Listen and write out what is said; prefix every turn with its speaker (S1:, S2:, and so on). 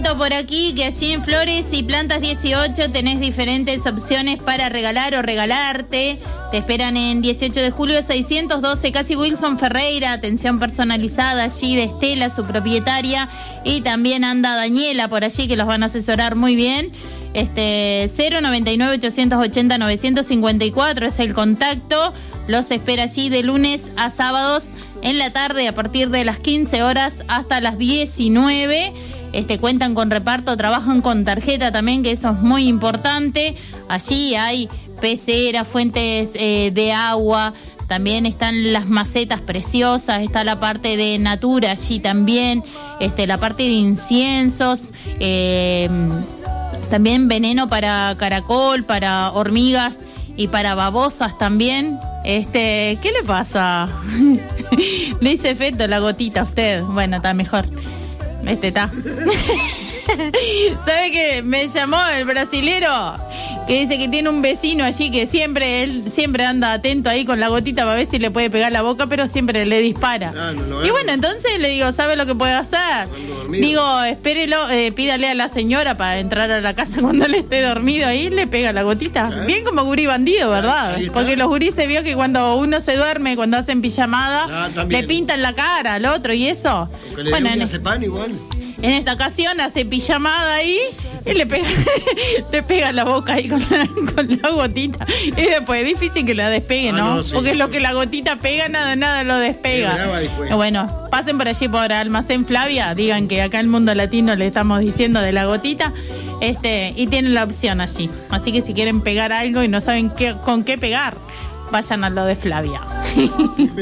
S1: cuento por aquí que allí en Flores y Plantas 18 tenés diferentes opciones para regalar o regalarte. Te esperan en 18 de julio 612, casi Wilson Ferreira, atención personalizada allí de Estela, su propietaria, y también anda Daniela por allí que los van a asesorar muy bien. 099 880 954 es el contacto. Los espera allí de lunes a sábados en la tarde a partir de las 15 horas hasta las 19. Cuentan con reparto, trabajan con tarjeta también, que eso es muy importante. Allí hay peceras, fuentes de agua, también están las macetas preciosas, está la parte de natura allí también, la parte de inciensos, también veneno para caracol, para hormigas y para babosas también. ¿Qué le pasa? Le hice efecto la gotita a usted. Bueno, está mejor. Está. ¿Sabe qué? Me llamó el brasilero que dice que tiene un vecino allí que él siempre anda atento ahí con la gotita para ver si le puede pegar la boca, pero siempre le dispara. Y bueno, entonces le digo, ¿sabe lo que puede hacer? Digo, espérelo, pídale a la señora para entrar a la casa cuando él esté dormido ahí, le pega la gotita. Bien como gurí bandido, ¿verdad? Porque los gurí se vio que cuando uno se duerme, cuando hacen pijamada, le pintan la cara al otro y eso. Bueno, en esta ocasión hace pijamada ahí y le pega la boca ahí con la gotita. Y después es difícil que la despegue, ¿no? Sí, porque lo que la gotita pega, nada lo despega. Bueno, pasen por allí por Almacén Flavia, digan que acá en el Mundo Latino le estamos diciendo de la gotita, y tienen la opción allí. Así que si quieren pegar algo y no saben con qué pegar, vayan a lo de Flavia.